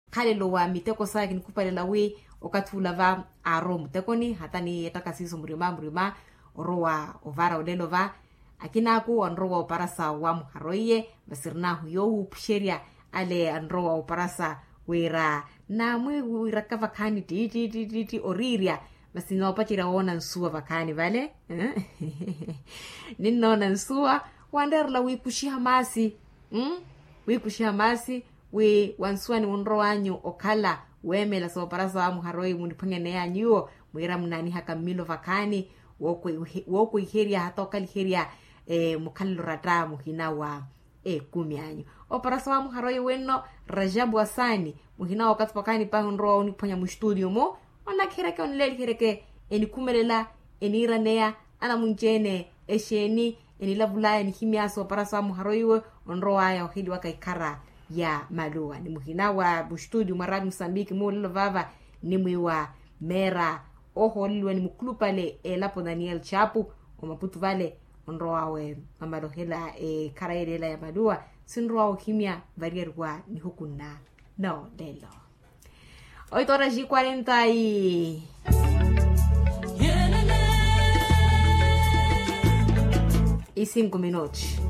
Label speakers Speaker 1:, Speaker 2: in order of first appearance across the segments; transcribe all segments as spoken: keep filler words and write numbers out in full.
Speaker 1: khale lo wa miteko sa ke nikupalela we okathula va aro mutekoni hatani etakasiso murima murima orowa ovara odelova akina ku onrowa oparasa wa muharoye basirna huyo upsheria ale anrowa oparasa wera na mwe wira ka vakani ti ti ti ti oriria basino patira ona nsuwa vakani vale ninona nsuwa wanderla we kushia masi mm we kushia masi we wansuwa ni onrowa anyu okala wemela so parasa wa muharoi munipangene yanyu mwira mnani haka milo vakani woko woko iheria hata okali heria e mukalo rata muhina wa e kumi anyu oparasa wa muharoi weno Rajabu Hasani muhina wakati pakani pa honro uniponya mu studio mo ona kereke onleli kereke eni kumelela eni ranea ana munjene esheni eni lavula eni himiaso oparasa wa muharoi we onro aya ohidi wakaikara ya malua ni muhina wa bu studio marabi Msambiki mo lilo vava ni mwiwa mera oho lilwe ni muklupale e lapo Daniel Chapu o maputu vale onroa we amalohela e karairela ya malua sinroa o kimia varierwa ni hukuna no delo oito horas e quarenta e e cinco minutos.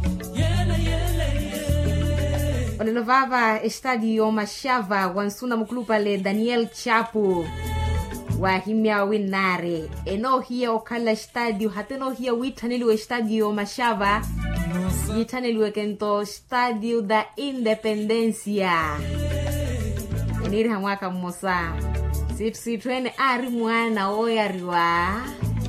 Speaker 1: Olivava estadio Mashava wansuna muklupale Daniel Chapu wa himya winare eno hiya okala estadio hateno hiya witaneliwe estadio Mashava yitaneliwe kento estadio da Independencia eniri hamwaka mmosa situ situene ari mwana oyariwa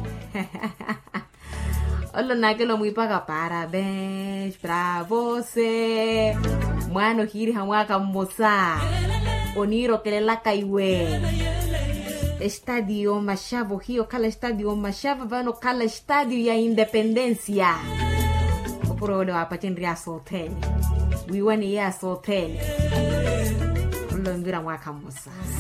Speaker 1: Olo nakelo muipaka parabéns pra você mwana hiri hamwaka mmosa oniro kelela kaiwe estadio Mashava hiyo kala estadio Mashava vano kala estadio ya Independencia opuro ole wapatendri ya hotel wiwani ya hotel olo ngira mwaka mmosa